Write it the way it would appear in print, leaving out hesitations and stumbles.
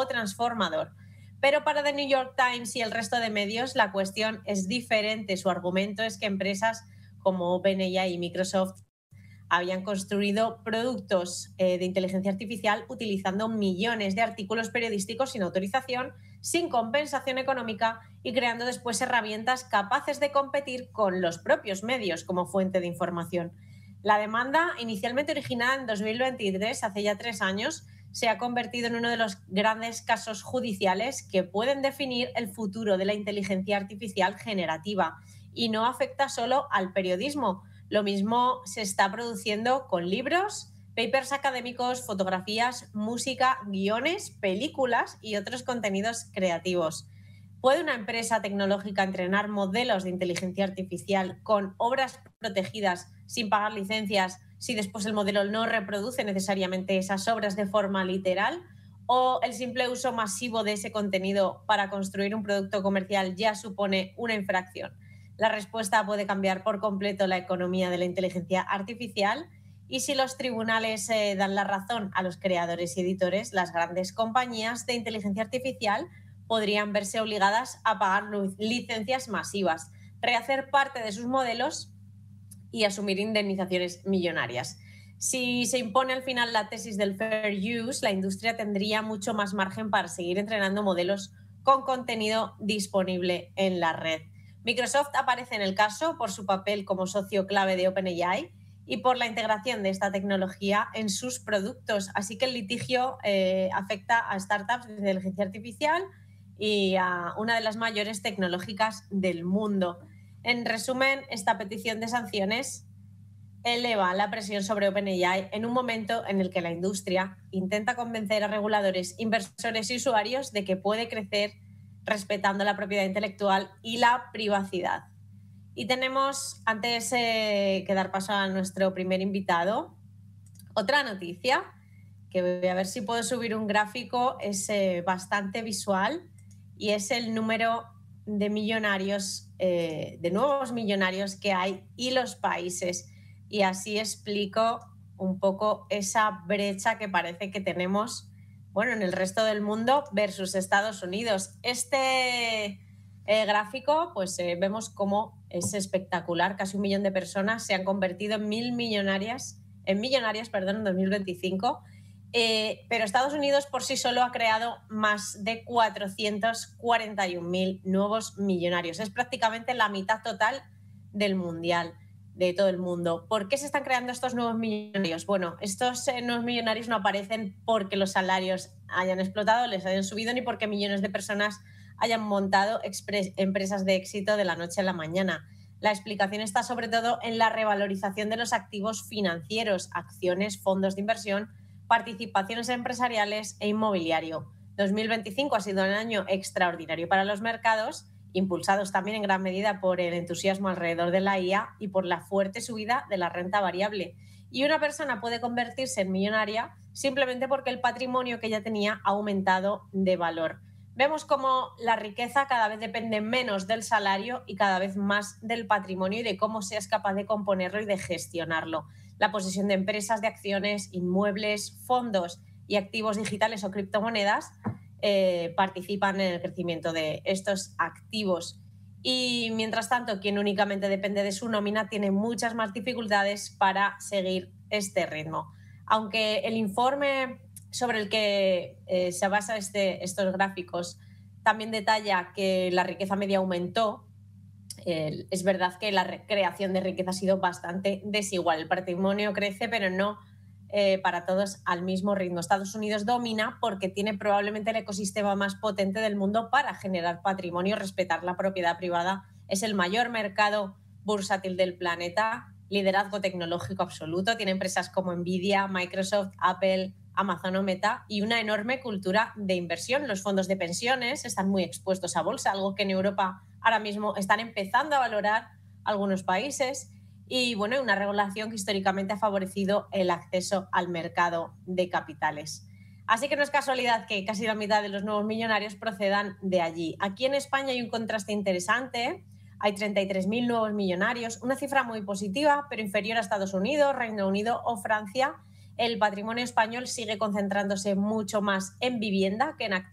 o transformador. Pero para The New York Times y el resto de medios la cuestión es diferente. Su argumento es que empresas como OpenAI y Microsoft habían construido productos de inteligencia artificial utilizando millones de artículos periodísticos sin autorización, sin compensación económica y creando después herramientas capaces de competir con los propios medios como fuente de información. La demanda, inicialmente originada en 2023, hace ya 3 años, se ha convertido en uno de los grandes casos judiciales que pueden definir el futuro de la inteligencia artificial generativa y no afecta solo al periodismo. Lo mismo se está produciendo con libros, papers académicos, fotografías, música, guiones, películas y otros contenidos creativos. ¿Puede una empresa tecnológica entrenar modelos de inteligencia artificial con obras protegidas sin pagar licencias si después el modelo no reproduce necesariamente esas obras de forma literal? ¿O el simple uso masivo de ese contenido para construir un producto comercial ya supone una infracción? La respuesta puede cambiar por completo la economía de la inteligencia artificial y si los tribunales dan la razón a los creadores y editores, las grandes compañías de inteligencia artificial podrían verse obligadas a pagar licencias masivas, rehacer parte de sus modelos y asumir indemnizaciones millonarias. Si se impone al final la tesis del fair use, la industria tendría mucho más margen para seguir entrenando modelos con contenido disponible en la red. Microsoft aparece en el caso por su papel como socio clave de OpenAI y por la integración de esta tecnología en sus productos. Así que el litigio afecta a startups de inteligencia artificial y a una de las mayores tecnológicas del mundo. En resumen, esta petición de sanciones eleva la presión sobre OpenAI en un momento en el que la industria intenta convencer a reguladores, inversores y usuarios de que puede crecer respetando la propiedad intelectual y la privacidad. Y tenemos, antes de dar paso a nuestro primer invitado, otra noticia, que voy a ver si puedo subir un gráfico, es bastante visual, y es el número de millonarios, de nuevos millonarios que hay y los países. Y así explico un poco esa brecha que parece que tenemos, bueno, en el resto del mundo versus Estados Unidos. Este gráfico, pues vemos cómo es espectacular. Casi 1 millón de personas se han convertido en millonarias en 2025. Pero Estados Unidos por sí solo ha creado más de 441.000 nuevos millonarios. Es prácticamente la mitad total del mundial, de todo el mundo. ¿Por qué se están creando estos nuevos millonarios? Bueno, estos nuevos millonarios no aparecen porque los salarios hayan explotado, les hayan subido, ni porque millones de personas hayan montado empresas de éxito de la noche a la mañana. La explicación está sobre todo en la revalorización de los activos financieros, acciones, fondos de inversión, participaciones empresariales e inmobiliario. 2025 ha sido un año extraordinario para los mercados, impulsados también en gran medida por el entusiasmo alrededor de la IA y por la fuerte subida de la renta variable. Y una persona puede convertirse en millonaria simplemente porque el patrimonio que ella tenía ha aumentado de valor. Vemos cómo la riqueza cada vez depende menos del salario y cada vez más del patrimonio y de cómo seas capaz de componerlo y de gestionarlo. La posesión de empresas, de acciones, inmuebles, fondos y activos digitales o criptomonedas participan en el crecimiento de estos activos. Y mientras tanto, quien únicamente depende de su nómina tiene muchas más dificultades para seguir este ritmo. Aunque el informe sobre el que se basa estos gráficos también detalla que la riqueza media aumentó, es verdad que la creación de riqueza ha sido bastante desigual. El patrimonio crece, pero no para todos al mismo ritmo. Estados Unidos domina porque tiene probablemente el ecosistema más potente del mundo para generar patrimonio, respetar la propiedad privada. Es el mayor mercado bursátil del planeta, liderazgo tecnológico absoluto. Tiene empresas como Nvidia, Microsoft, Apple, Amazon o Meta y una enorme cultura de inversión. Los fondos de pensiones están muy expuestos a bolsa, algo que en Europa ahora mismo están empezando a valorar algunos países. Y bueno, una regulación que históricamente ha favorecido el acceso al mercado de capitales. Así que no es casualidad que casi la mitad de los nuevos millonarios procedan de allí. Aquí en España hay un contraste interesante. Hay 33.000 nuevos millonarios, una cifra muy positiva, pero inferior a Estados Unidos, Reino Unido o Francia. El patrimonio español sigue concentrándose mucho más en vivienda que en activos